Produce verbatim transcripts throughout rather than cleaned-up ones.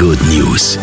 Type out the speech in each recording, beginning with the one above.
Good News.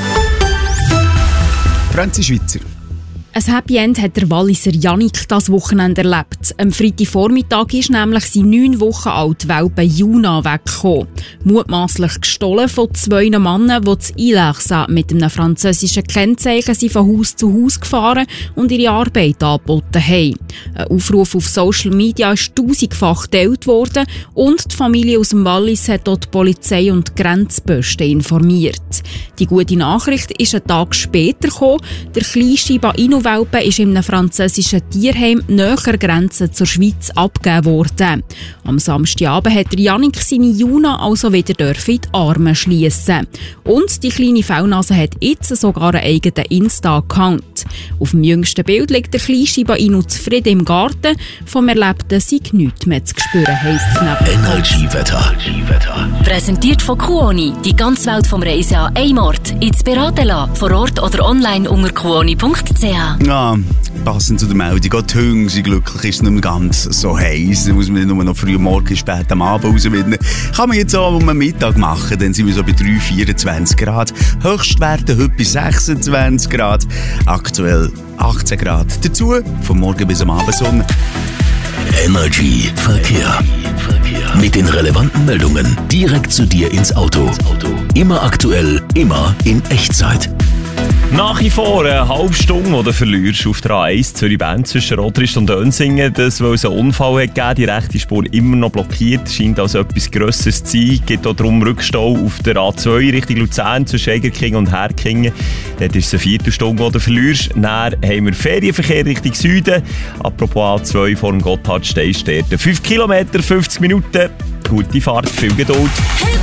Franzi Schweizer. Ein Happy End hat der Walliser Jannik das Wochenende erlebt. Am Freitagvormittag ist nämlich sein neun Wochen alte Welpe Juna weggekommen. Mutmaßlich gestohlen von zwei Männern, die zu Illersa mit einem französischen Kennzeichen sind von Haus zu Haus gefahren und ihre Arbeit angeboten haben. Ein Aufruf auf Social Media ist tausendfach geteilt worden und die Familie aus dem Wallis hat dort die Polizei und die Grenzposten informiert. Die gute Nachricht ist einen Tag später gekommen. Der kleine Shiba Inu Welpe ist in einem französischen Tierheim näher Grenze zur Schweiz abgegeben worden. Am Samstagabend hat Jannik seine Juna also wieder in die Arme schliessen. Und die kleine Faunase hat jetzt sogar einen eigenen Insta-Account. Auf dem jüngsten Bild liegt der kleine Shiba Inu zufrieden im Garten. Vom Erlebten sei nichts mehr zu spüren, heisst es neben Energiewetter. Präsentiert von Kuoni. Die ganze Welt vom Reisen an einem Ort. Ins Beraten lassen. Vor Ort oder online unter kuoni punkt c h. Ja, passend zu der Meldung. Auch die Hunde sind glücklich, ist es nicht mehr ganz so heiß. Da muss man nicht nur noch früh morgen, spät am Abend rausfinden. Kann man jetzt auch um den Mittag machen, dann sind wir so bei drei, vierundzwanzig Grad. Höchstwerte heute bei sechsundzwanzig Grad. Aktuell achtzehn Grad. Dazu von morgen bis am Abend Sonne. Energy Verkehr. Mit den relevanten Meldungen direkt zu dir ins Auto. Immer aktuell, immer in Echtzeit. Nach wie vor eine halbe Stunde, die du verlierst auf der A eins Zürich-Bern zwischen Rotrist und Önsingen. Das, weil es einen Unfall hat gegeben, die rechte Spur immer noch blockiert. Scheint also etwas Grosses zu sein. Es gibt auch darum Rückstau auf der A zwei Richtung Luzern zwischen Egerkingen und Herkingen. Dort ist es eine Viertelstunde, die du verlierst. Dann haben wir Ferienverkehr Richtung Süden. Apropos A zwei vor dem Gotthardsteinstern. fünf Kilometer, fünfzig Minuten. Gute Fahrt, viel Geduld.